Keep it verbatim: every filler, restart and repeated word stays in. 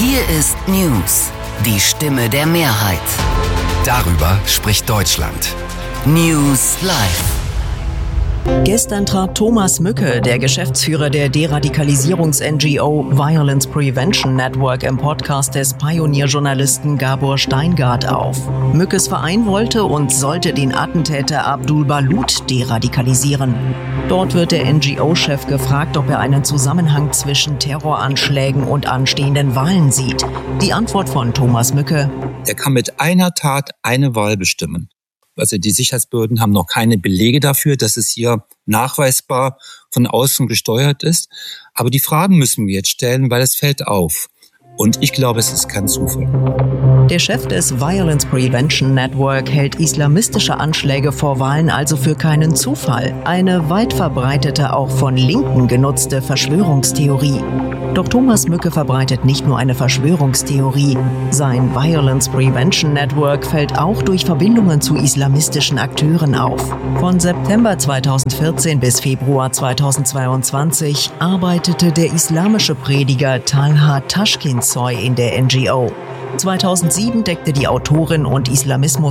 Hier ist News, die Stimme der Mehrheit. Darüber spricht Deutschland. News Live. Gestern trat Thomas Mücke, der Geschäftsführer der Deradikalisierungs-N G O Violence Prevention Network, im Podcast des Pionierjournalisten Gabor Steingart auf. Mückes Verein wollte und sollte den Attentäter Abdul Balut deradikalisieren. Dort wird der N G O-Chef gefragt, ob er einen Zusammenhang zwischen Terroranschlägen und anstehenden Wahlen sieht. Die Antwort von Thomas Mücke: Er kann mit einer Tat eine Wahl bestimmen. Also die Sicherheitsbehörden haben noch keine Belege dafür, dass es hier nachweisbar von außen gesteuert ist. Aber die Fragen müssen wir jetzt stellen, weil es fällt auf. Und ich glaube, es ist kein Zufall. Der Chef des Violence Prevention Network hält islamistische Anschläge vor Wahlen also für keinen Zufall. Eine weit verbreitete, auch von Linken genutzte Verschwörungstheorie. Doch Thomas Mücke verbreitet nicht nur eine Verschwörungstheorie. Sein Violence Prevention Network fällt auch durch Verbindungen zu islamistischen Akteuren auf. Von September zweitausendvierzehn bis Februar zweitausendzweiundzwanzig arbeitete der islamische Prediger Talha Taschkinsoy in der N G O. zweitausendsieben deckte die Autorin und Islamismus